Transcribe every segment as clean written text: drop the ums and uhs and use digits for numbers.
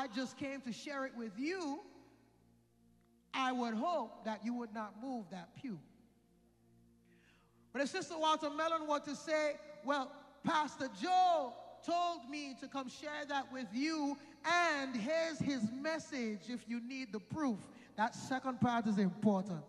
just came to share it with you, I would hope that you would not move that pew. But if Sister Watermelon were to say, well, Pastor Joe told me to come share that with you, and here's his message if you need the proof. That second part is important.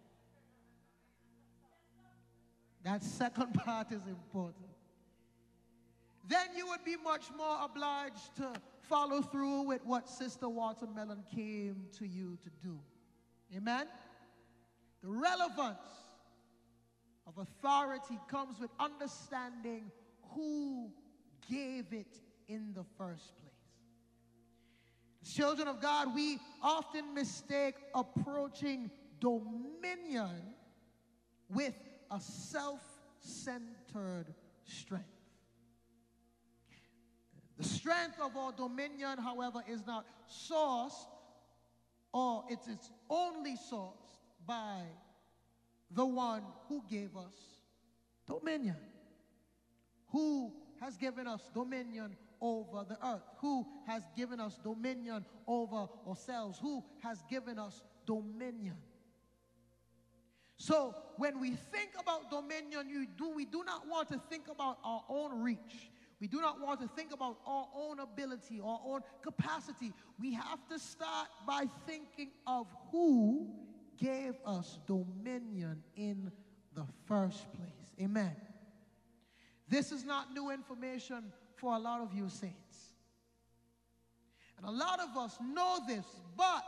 That second part is important. Then you would be much more obliged to follow through with what Sister Watermelon came to you to do. Amen? The relevance of authority comes with understanding who gave it in the first place. As children of God, we often mistake approaching dominion with a self-centered strength. The strength of our dominion, however, is not sourced, or it's only sourced by the one who gave us dominion, who has given us dominion over the earth, who has given us dominion over ourselves, who has given us dominion. So when we think about dominion, we do not want to think about our own reach. We do not want to think about our own ability, our own capacity. We have to start by thinking of who gave us dominion in the first place. Amen. This is not new information for a lot of you saints. And a lot of us know this, but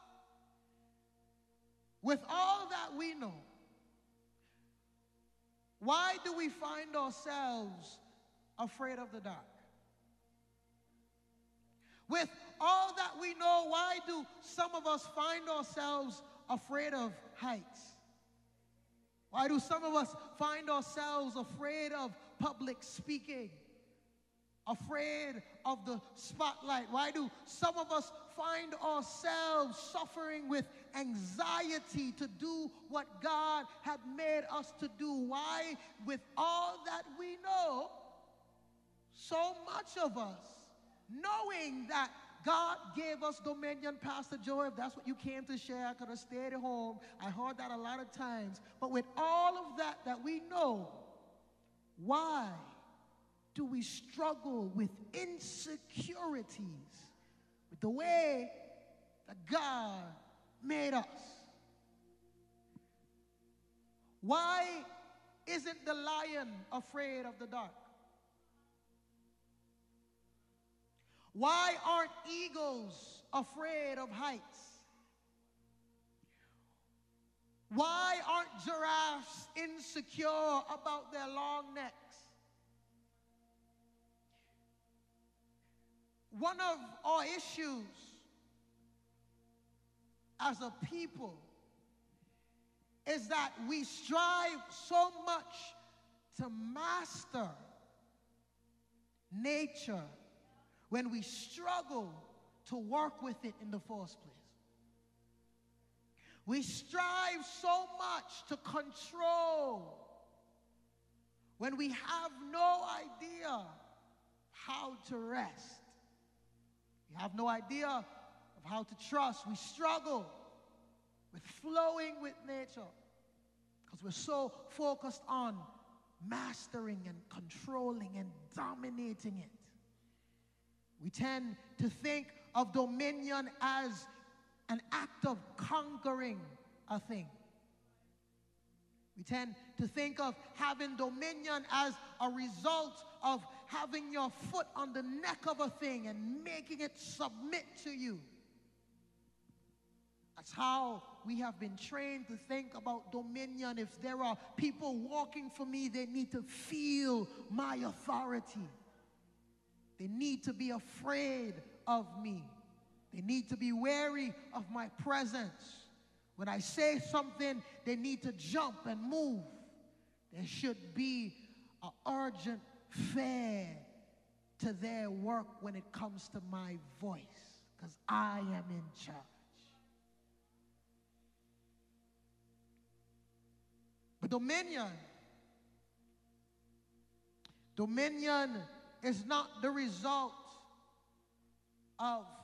with all that we know, why do we find ourselves afraid of the dark? With all that we know, why do some of us find ourselves afraid of heights? Why do some of us find ourselves afraid of public speaking? Afraid of the spotlight? Why do some of us find ourselves suffering with anxiety to do what God had made us to do? Why, with all that we know, so much of us, knowing that God gave us dominion, Pastor Joe, if that's what you came to share, I could have stayed at home. I heard that a lot of times. But with all of that we know, why do we struggle with insecurities with the way that God made us? Why isn't the lion afraid of the dark? Why aren't eagles afraid of heights? Why aren't giraffes insecure about their long necks? One of our issues as a people is that we strive so much to master nature when we struggle to work with it in the first place. We strive so much to control when we have no idea how to rest. We have no idea of how to trust. We struggle with flowing with nature because we're so focused on mastering and controlling and dominating it. We tend to think of dominion as an act of conquering a thing. We tend to think of having dominion as a result of having your foot on the neck of a thing and making it submit to you. That's how we have been trained to think about dominion. If there are people walking for me, they need to feel my authority. They need to be afraid of me. They need to be wary of my presence. When I say something, they need to jump and move. There should be an urgent fear to their work when it comes to my voice, because I am in charge. But dominion is not the result of